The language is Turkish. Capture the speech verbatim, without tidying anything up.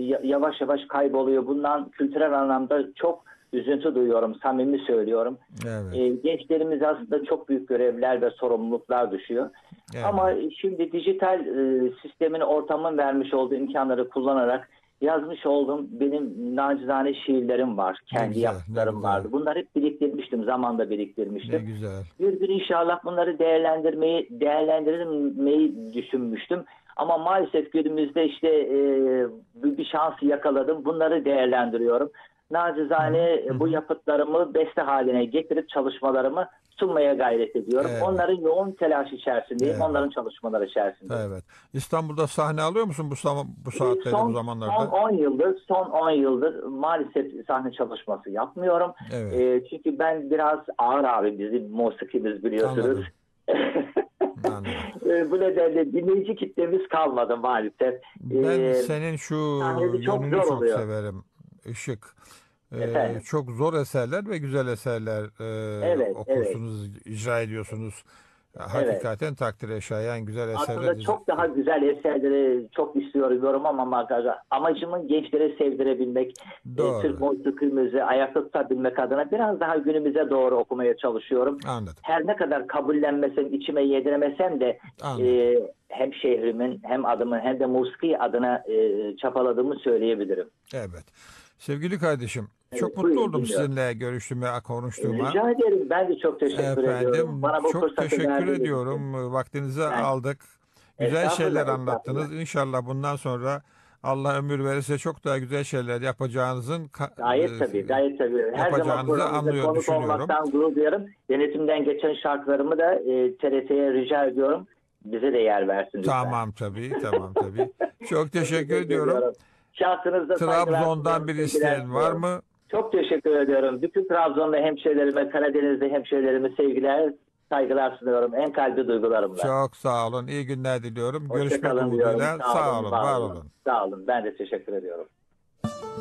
ya- yavaş yavaş kayboluyor. Bundan kültürel anlamda çok üzüntü duyuyorum, samimi söylüyorum. Evet. E, gençlerimiz aslında çok büyük görevler ve sorumluluklar düşüyor. Evet. Ama şimdi dijital e, sistemin, ortamın vermiş olduğu imkanları kullanarak yazmış olduğum benim nacizane şiirlerim var. Ne Kendi güzel, ne yaptıklarım güzel. vardı. Bunları hep biriktirmiştim, zamanda Ne biriktirmiştim. güzel. Bir gün inşallah bunları değerlendirmeyi, değerlendirmeyi düşünmüştüm. Ama maalesef günümüzde işte e, bir bir şansı yakaladım. Bunları değerlendiriyorum. Hı hı, Nacizane hı e, bu hı. yapıtlarımı beste haline getirip çalışmalarımı sunmaya gayret ediyorum. Evet. Onların yoğun telaş içerisindeyim. Evet. Onların çalışmaları içerisindeyim. Evet. İstanbul'da sahne alıyor musun bu zaman, bu E, saatlerde, bu Son son zamanlarda? on yıldır, son on yıldır maalesef sahne çalışması yapmıyorum. Evet. E, çünkü ben biraz ağır abi, bizim musikimiz biliyorsunuz. Anladım. Anladım. E, Bu nedenle dinleyici kitlemiz kalmadı maalesef. Ben E, senin şu Sahnede çok yönünü zor çok oluyor. severim. Işık. Ee, Efendim. çok zor eserler ve güzel eserler e, Evet, evet, okursunuz, icra ediyorsunuz. evet. Hakikaten takdire şayan güzel eserler. Aslında iz- çok daha güzel eserleri çok istiyorum ama ama amacımın gençlere sevdirebilmek, e, Türk Doğru. musikimizi ayakta tutabilmek adına biraz daha günümüze doğru okumaya çalışıyorum. Anladım. Her ne kadar kabullenmesem, içime yediremesem de Anladım. e, hem şehrimin, hem adımın, hem de musiki adına e, çapaladığımı söyleyebilirim. Evet. Sevgili kardeşim, çok Evet, mutlu buyurun oldum dinliyorum. sizinle görüştüğüme, konuştuğuma. Rica ederim. Ben de çok teşekkür ediyorum. Efendim, Bana bu çok fırsatı teşekkür verdiğiniz için. ediyorum. Vaktinizi Ben aldık. Güzel şeyler estağfurullah, estağfurullah. anlattınız. İnşallah bundan sonra Allah ömür verirse çok daha güzel şeyler yapacağınızın Gayet ka- tabii, e, gayet tabii. Her zaman yapacağınızı programımıza anlıyor, konuk düşünüyorum. olmaktan gurur duyarım. Yönetimden geçen şarkılarımı da e, T R T'ye rica ediyorum. Bize de yer versin lütfen. Tamam tabii, tamam tabii. Çok Çok teşekkür teşekkür ediyorum. ediyorum. Şahsınızda saygılar Trabzon'dan sunuyorum, bir sevgiler isteyen var sunuyorum. mı? Çok teşekkür ediyorum. Bütün Trabzon'da hemşehrilerime, Karadeniz'de hemşehrilerime sevgiler, saygılar sunuyorum. En kalbi duygularımla. Çok sağ olun. İyi günler diliyorum. Hoşça Görüşmek kalın diyorum. umuduyla. Sağ Sağ olun, olun, var var olun. olun. Sağ olun. Ben de teşekkür ediyorum.